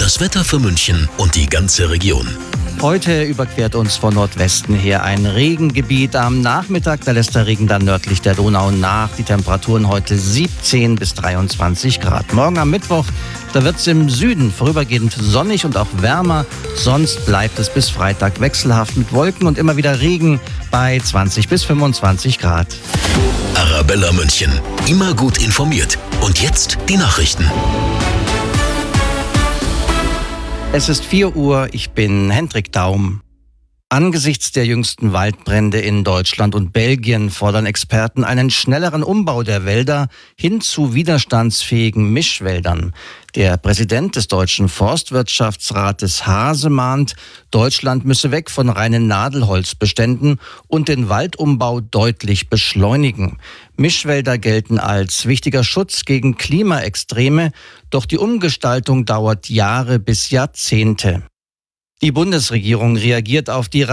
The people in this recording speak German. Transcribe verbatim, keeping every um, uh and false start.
Das Wetter für München und die ganze Region. Heute überquert uns von Nordwesten her ein Regengebiet. Am Nachmittag, da lässt der Regen dann nördlich der Donau nach. Die Temperaturen heute siebzehn bis dreiundzwanzig Grad. Morgen am Mittwoch, da wird es im Süden vorübergehend sonnig und auch wärmer. Sonst bleibt es bis Freitag wechselhaft mit Wolken und immer wieder Regen bei zwanzig bis fünfundzwanzig Grad. Arabella München, immer gut informiert. Und jetzt die Nachrichten. Es ist vier Uhr, ich bin Hendrik Daum. Angesichts der jüngsten Waldbrände in Deutschland und Belgien fordern Experten einen schnelleren Umbau der Wälder hin zu widerstandsfähigen Mischwäldern. Der Präsident des Deutschen Forstwirtschaftsrates Hase mahnt, Deutschland müsse weg von reinen Nadelholzbeständen und den Waldumbau deutlich beschleunigen. Mischwälder gelten als wichtiger Schutz gegen Klimaextreme, doch die Umgestaltung dauert Jahre bis Jahrzehnte. Die Bundesregierung reagiert auf die